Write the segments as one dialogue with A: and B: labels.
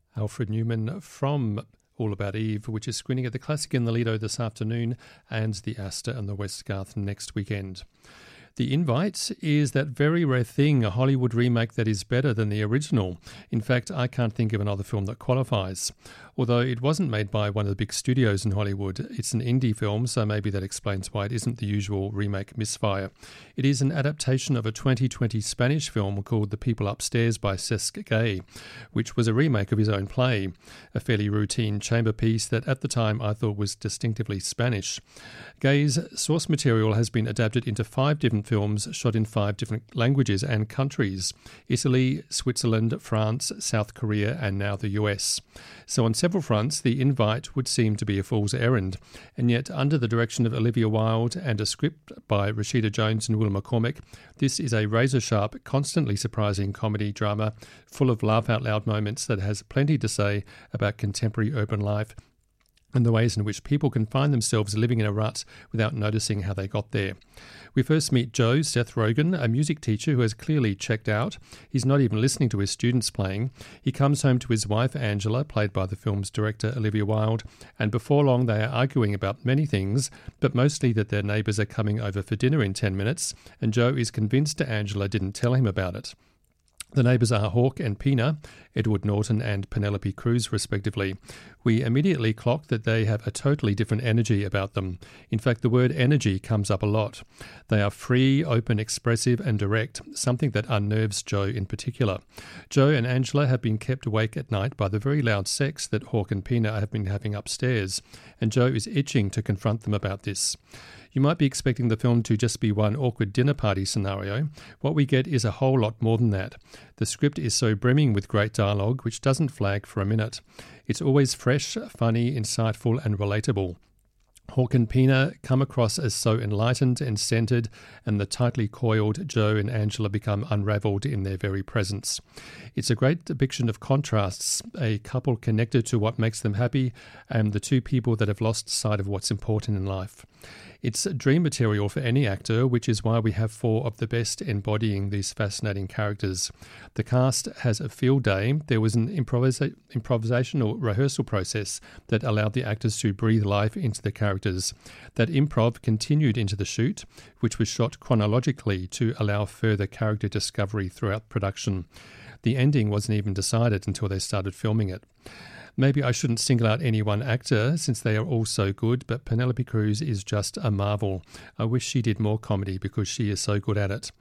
A: Alfred Newman from All About Eve, which is screening at the Classic in the Lido this afternoon and the Astor and the Westgarth next weekend. The Invite is that very rare thing, a Hollywood remake that is better than the original. In fact, I can't think of another film that qualifies. Although it wasn't made by one of the big studios in Hollywood, it's an indie film, so maybe that explains why it isn't the usual remake misfire. It is an adaptation of a 2020 Spanish film called The People Upstairs by Cesc Gay, which was a remake of his own play, a fairly routine chamber piece that at the time I thought was distinctively Spanish. Gay's source material has been adapted into 5 different films shot in 5 different languages and countries: Italy, Switzerland, France, South Korea, and now the US. So on several fronts, The Invite would seem to be a fool's errand, and yet under the direction of Olivia Wilde and a script by Rashida Jones and Will McCormick, this is a razor-sharp, constantly surprising comedy drama full of laugh-out-loud moments that has plenty to say about contemporary urban life and the ways in which people can find themselves living in a rut without noticing how they got there. We first meet Joe, Seth Rogen, a music teacher who has clearly checked out. He's not even listening to his students playing. He comes home to his wife, Angela, played by the film's director, Olivia Wilde, and before long they are arguing about many things, but mostly that their neighbours are coming over for dinner in 10 minutes, and Joe is convinced Angela didn't tell him about it. The neighbours are Hawk and Pina, Edward Norton and Penelope Cruz, respectively. We immediately clock that they have a totally different energy about them. In fact, the word energy comes up a lot. They are free, open, expressive and direct, something that unnerves Joe in particular. Joe and Angela have been kept awake at night by the very loud sex that Hawk and Pina have been having upstairs, and Joe is itching to confront them about this. You might be expecting the film to just be one awkward dinner party scenario. What we get is a whole lot more than that. The script is so brimming with great dialogue, which doesn't flag for a minute. It's always fresh, funny, insightful, and relatable. Hawk and Pina come across as so enlightened and centered, and the tightly coiled Joe and Angela become unraveled in their very presence. It's a great depiction of contrasts, a couple connected to what makes them happy, and the two people that have lost sight of what's important in life. It's dream material for any actor, which is why we have 4 of the best embodying these fascinating characters. The cast has a field day. There was an improvisational rehearsal process that allowed the actors to breathe life into the characters. That improv continued into the shoot, which was shot chronologically to allow further character discovery throughout production. The ending wasn't even decided until they started filming it. Maybe I shouldn't single out any one actor since they are all so good, but Penelope Cruz is just a marvel. I wish she did more comedy because she is so good at it.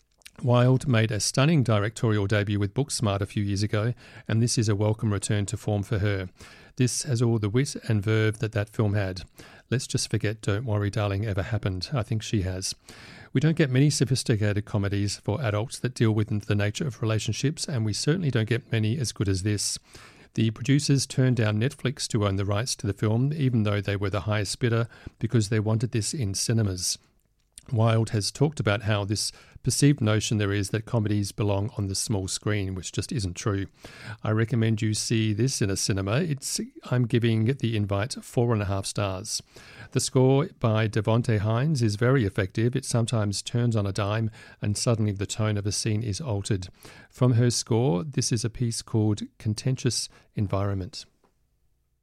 A: Wilde made a stunning directorial debut with Booksmart a few years ago, and this is a welcome return to form for her. This has all the wit and verve that film had. Let's just forget Don't Worry Darling ever happened. I think she has. We don't get many sophisticated comedies for adults that deal with the nature of relationships, and we certainly don't get many as good as this. The producers turned down Netflix to own the rights to the film, even though they were the highest bidder, because they wanted this in cinemas. Wilde has talked about how this perceived notion there is that comedies belong on the small screen, which just isn't true. I recommend you see this in a cinema. I'm giving The Invite 4.5 stars. The score by Devonte Hines is very effective. It sometimes turns on a dime and suddenly the tone of a scene is altered. From her score, this is a piece called Contentious Environment.